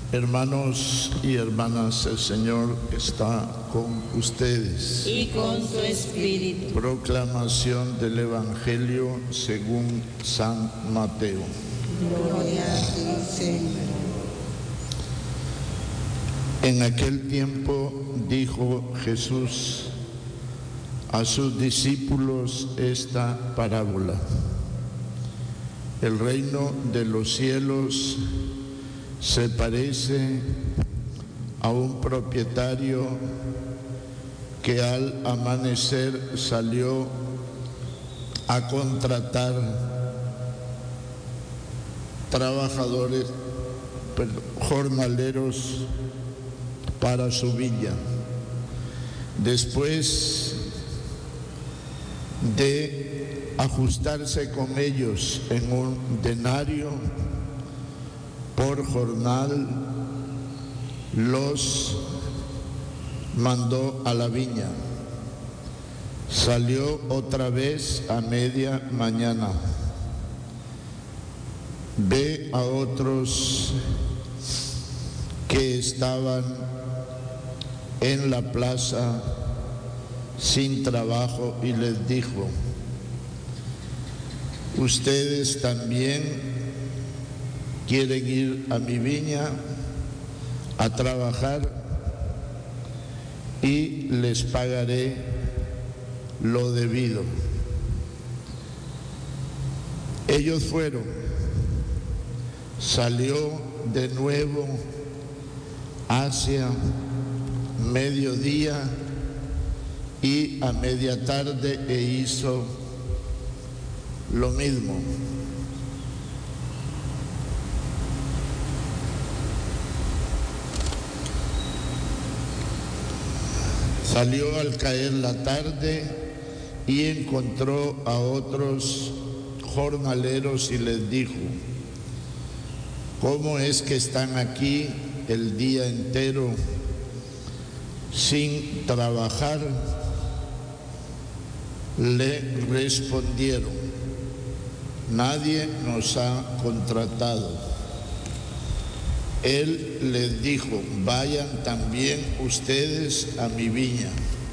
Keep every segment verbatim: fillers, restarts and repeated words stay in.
Hermanos y hermanas, el Señor está con ustedes. Y con tu espíritu. Proclamación del Evangelio según San Mateo. Gloria a ti, Señor. En aquel tiempo dijo Jesús a sus discípulos esta parábola. El reino de los cielos se parece a un propietario que al amanecer salió a contratar trabajadores, perdón, jornaleros para su viña. Después de ajustarse con ellos en un denario por jornal, los mandó a la viña. Salió otra vez a media mañana. Ve a otros que estaban en la plaza sin trabajo y les dijo: ustedes también quieren ir a mi viña a trabajar y les pagaré lo debido. Ellos fueron. Salió de nuevo hacia mediodía y a media tarde e hizo lo mismo. Salió al caer la tarde y encontró a otros jornaleros y les dijo: ¿cómo es que están aquí el día entero sin trabajar? Le respondieron: nadie nos ha contratado. Él les dijo: vayan también ustedes a mi viña.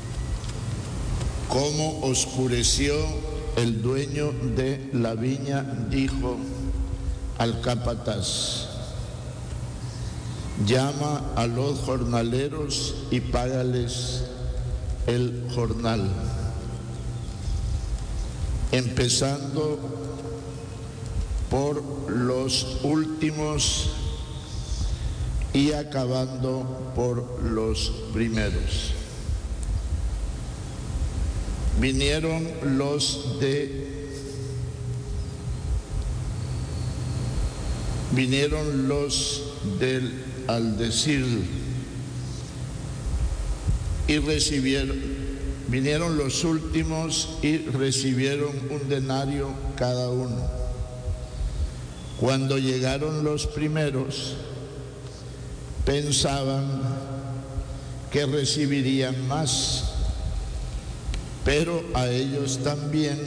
Como oscureció, el dueño de la viña dijo al capataz: llama a los jornaleros y págales el jornal, empezando por los últimos y acabando por los primeros. Vinieron los de vinieron los del aldecir y recibieron vinieron los últimos y recibieron un denario cada uno. Cuando llegaron los primeros, pensaban que recibirían más, pero a ellos también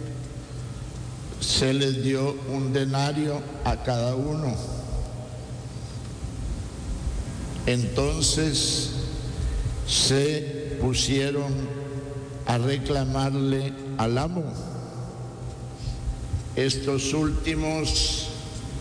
se les dio un denario a cada uno. Entonces se pusieron a reclamarle al amo: estos últimos